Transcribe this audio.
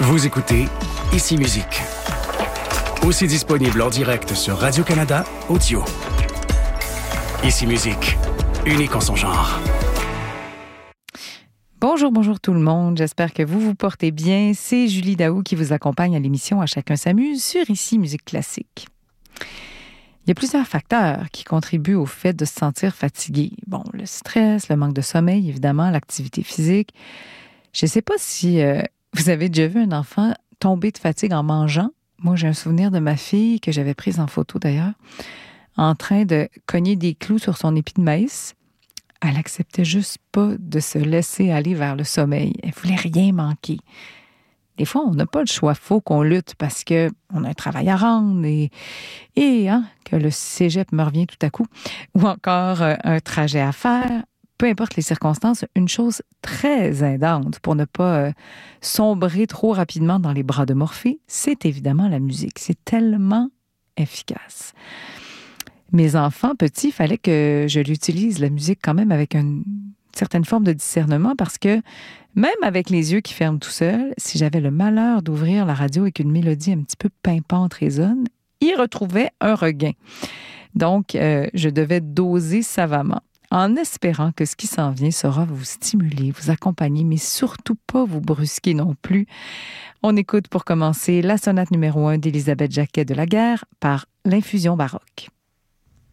Vous écoutez Ici Musique. Aussi disponible en direct sur Radio-Canada Audio. Ici Musique, unique en son genre. Bonjour tout le monde. J'espère que vous vous portez bien. C'est Julie Daou qui vous accompagne à l'émission À chacun s'amuse sur Ici Musique classique. Il y a plusieurs facteurs qui contribuent au fait de se sentir fatigué. Bon, le stress, le manque de sommeil, évidemment, l'activité physique. Je ne sais pas si vous avez déjà vu un enfant tomber de fatigue en mangeant. Moi, j'ai un souvenir de ma fille, que j'avais prise en photo d'ailleurs, en train de cogner des clous sur son épi de maïs. Elle acceptait juste pas de se laisser aller vers le sommeil. Elle voulait rien manquer. Des fois, on n'a pas le choix. Faut qu'on lutte parce qu'on a un travail à rendre et que le cégep me revient tout à coup. Ou encore un trajet à faire. Peu importe les circonstances, une chose très aidante pour ne pas sombrer trop rapidement dans les bras de Morphée, c'est évidemment la musique. C'est tellement efficace. Mes enfants petits, il fallait que je l'utilise, la musique, quand même avec une certaine forme de discernement parce que même avec les yeux qui ferment tout seuls, si j'avais le malheur d'ouvrir la radio avec une mélodie un petit peu pimpante résonne, ils retrouvaient un regain. Donc, je devais doser savamment en espérant que ce qui s'en vient saura vous stimuler, vous accompagner, mais surtout pas vous brusquer non plus. On écoute pour commencer la sonate numéro 1 d'Élisabeth Jacquet de Laguerre par l'Infusion baroque.